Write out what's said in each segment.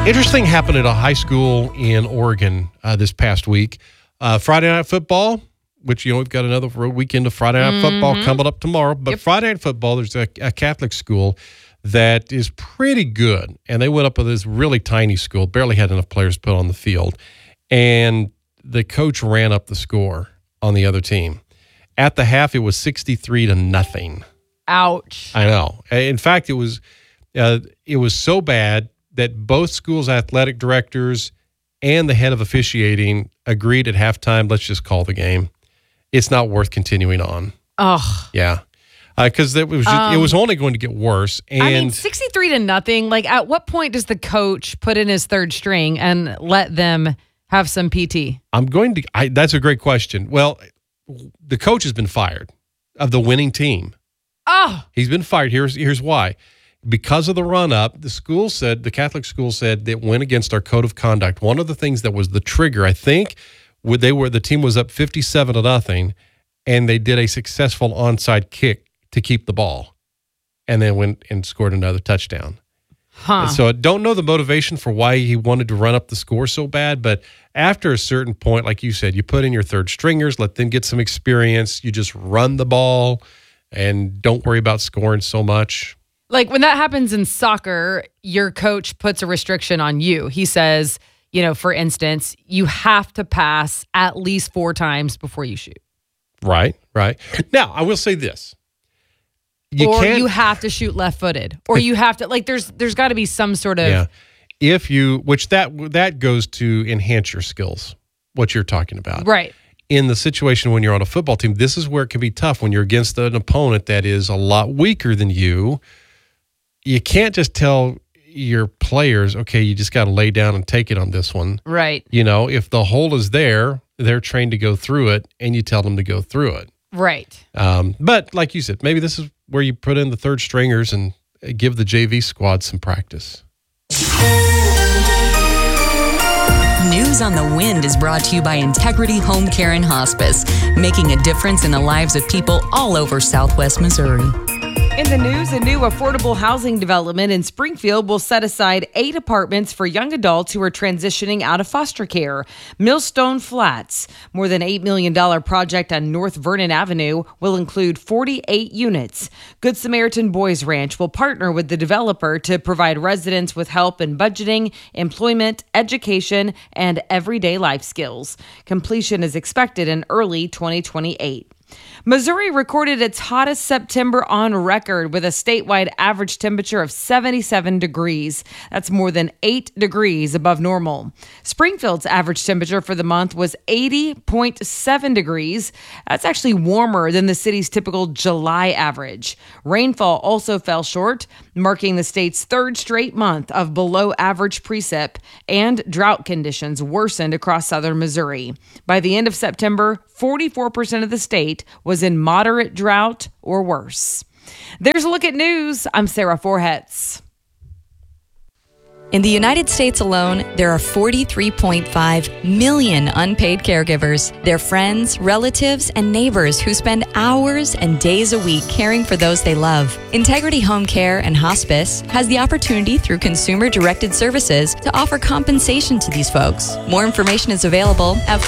Interesting happened at a high school in Oregon this past week. Friday Night Football, which, we've got another weekend of Friday Night Football coming up tomorrow. But Friday Night Football, there's a Catholic school that is pretty good. And they went up with this really tiny school, barely had enough players put on the field. And the coach ran up the score on the other team. At the half, it was 63-0. Ouch. I know. In fact, it was so bad that both schools' athletic directors and the head of officiating agreed at halftime, let's just call the game. It's not worth continuing on. Oh. Yeah. Because it was only going to get worse. And 63-0. Like, at what point does the coach put in his third string and let them have some PT? That's a great question. Well, the coach has been fired of the winning team. Oh. He's been fired. Here's why. Because of the run-up, the Catholic school said that went against our code of conduct. One of the things that was the trigger, I think, the team was up 57-0, and they did a successful onside kick to keep the ball, and then went and scored another touchdown. Huh. So I don't know the motivation for why he wanted to run up the score so bad, but after a certain point, like you said, you put in your third stringers, let them get some experience. You just run the ball and don't worry about scoring so much. Like, when that happens in soccer, your coach puts a restriction on you. He says, for instance, you have to pass at least 4 times before you shoot. Right. Now, I will say this. You have to shoot left-footed. Or you have to, there's got to be some sort of... Yeah. That goes to enhance your skills, what you're talking about. Right. In the situation when you're on a football team, this is where it can be tough when you're against an opponent that is a lot weaker than you. You can't just tell your players, okay, you just got to lay down and take it on this one. Right. If the hole is there, they're trained to go through it, and you tell them to go through it. Right. But like you said, maybe this is where you put in the third stringers and give the JV squad some practice. News on the Wind is brought to you by Integrity Home Care and Hospice, making a difference in the lives of people all over Southwest Missouri. In the news, a new affordable housing development in Springfield will set aside 8 apartments for young adults who are transitioning out of foster care. Millstone Flats, more than $8 million project on North Vernon Avenue, will include 48 units. Good Samaritan Boys Ranch will partner with the developer to provide residents with help in budgeting, employment, education, and everyday life skills. Completion is expected in early 2028. Missouri recorded its hottest September on record with a statewide average temperature of 77 degrees. That's more than 8 degrees above normal. Springfield's average temperature for the month was 80.7 degrees. That's actually warmer than the city's typical July average. Rainfall also fell short, marking the state's 3rd straight month of below average precip, and drought conditions worsened across southern Missouri. By the end of September, 44% of the state was in moderate drought or worse. There's a look at news. I'm Sarah Forhetz. In the United States alone, there are 43.5 million unpaid caregivers. They're friends, relatives, and neighbors who spend hours and days a week caring for those they love. Integrity Home Care and Hospice has the opportunity through consumer-directed services to offer compensation to these folks. More information is available at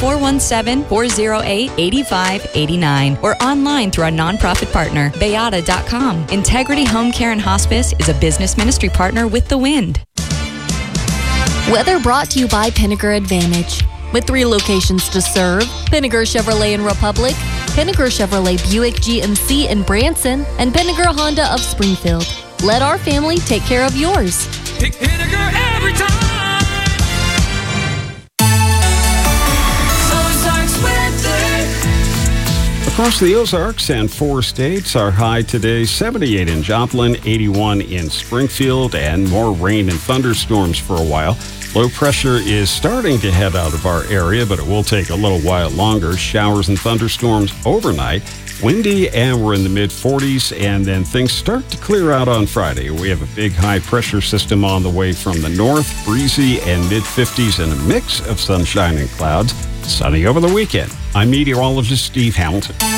417-408-8589 or online through our nonprofit partner, Bayada.com. Integrity Home Care and Hospice is a business ministry partner with The Wind. Weather brought to you by Pinnaker Advantage. With 3 locations to serve, Pinnaker Chevrolet in Republic, Pinnaker Chevrolet Buick GMC in Branson, and Pinnaker Honda of Springfield. Let our family take care of yours. Pick Pinnaker every time. Ozarks weather. Across the Ozarks and 4 states, our high today 78 in Joplin, 81 in Springfield, and more rain and thunderstorms for a while. Low pressure is starting to head out of our area, but it will take a little while longer. Showers and thunderstorms overnight. Windy, and we're in the mid-40s, and then things start to clear out on Friday. We have a big high-pressure system on the way from the north, breezy and mid-50s, and a mix of sunshine and clouds. Sunny over the weekend. I'm meteorologist Steve Hamilton.